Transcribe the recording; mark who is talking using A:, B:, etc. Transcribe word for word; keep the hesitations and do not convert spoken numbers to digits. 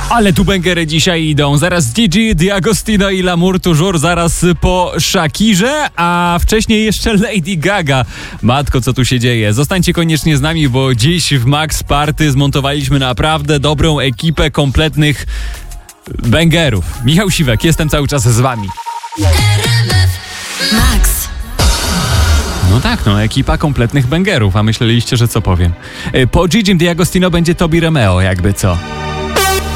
A: Ale tu bęgery dzisiaj idą. Zaraz Gigi, D'Agostino i Lamour toujours, zaraz po Shakirze, a wcześniej jeszcze Lady Gaga. Matko, co tu się dzieje? Zostańcie koniecznie z nami, bo dziś w Max Party zmontowaliśmy naprawdę dobrą ekipę kompletnych bęgerów. Michał Siwek, jestem cały czas z wami.
B: Max.
A: No tak, no, ekipa kompletnych bęgerów, a myśleliście, że co powiem. Po Gigi D'Agostino będzie Tobi Romeo, jakby co.